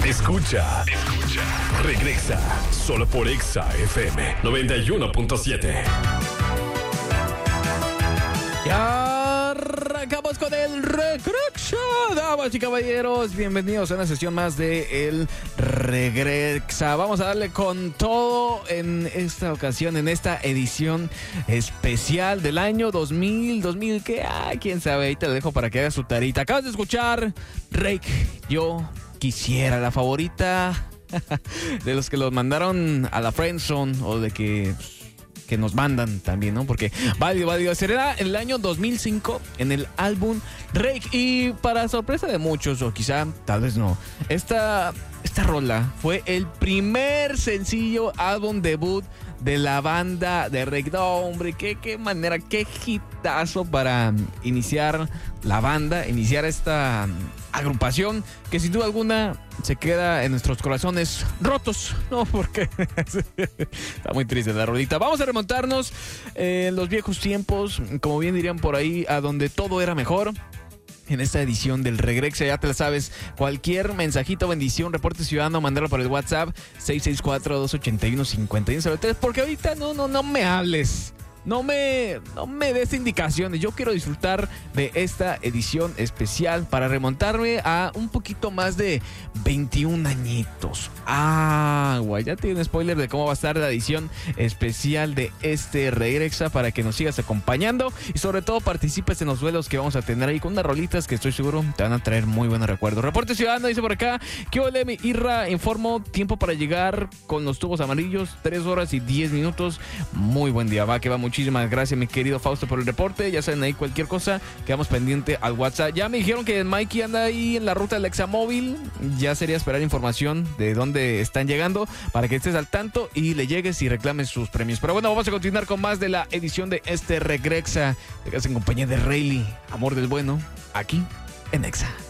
Escucha. Regresa solo por Exa FM 91.7. Ya arrancamos con el Regrexa, damas y caballeros. Bienvenidos a una sesión más de el Regrexa. Vamos a darle con todo en esta ocasión, en esta edición especial del año 2000, ¿qué? Quién sabe, ahí te lo dejo para que hagas su tarita. Acabas de escuchar Rake, Yo Quisiera, la favorita de los que los mandaron a la friendzone o de que nos mandan también, ¿no? Porque válido. Será en el año 2005 en el álbum Rake. Y para sorpresa de muchos, o quizá tal vez no, esta rola fue el primer sencillo álbum debut de la banda de Rake. No, hombre, qué manera, qué hitazo para iniciar la banda, iniciar esta agrupación que sin duda alguna se queda en nuestros corazones rotos, ¿no? Porque está muy triste la rolita. Vamos a remontarnos en los viejos tiempos, como bien dirían por ahí, a donde todo era mejor. En esta edición del Regrexa, ya te la sabes, cualquier mensajito, bendición, reporte ciudadano, mandarlo por el WhatsApp 664-281-5103, porque ahorita no me hables. No me des indicaciones. Yo quiero disfrutar de esta edición especial para remontarme a un poquito más de 21 añitos. Guay, ya tiene un spoiler de cómo va a estar la edición especial de este Regrexa para que nos sigas acompañando y sobre todo participes en los duelos que vamos a tener ahí con unas rolitas que estoy seguro te van a traer muy buenos recuerdos. Reporte ciudadano dice por acá: ¿qué ole, mi Irra? Informo, tiempo para llegar con los tubos amarillos, 3 horas y 10 minutos. Muy buen día, va que va. Muchísimas gracias, mi querido Fausto, por el reporte. Ya saben, ahí cualquier cosa, quedamos pendiente al WhatsApp. Ya me dijeron que Mikey anda ahí en la ruta del Examóvil. Ya sería esperar información de dónde están llegando para que estés al tanto y le llegues y reclames sus premios. Pero bueno, vamos a continuar con más de la edición de este Regrexa. Te quedas en compañía de Rayleigh, Amor del Bueno, aquí en Exa.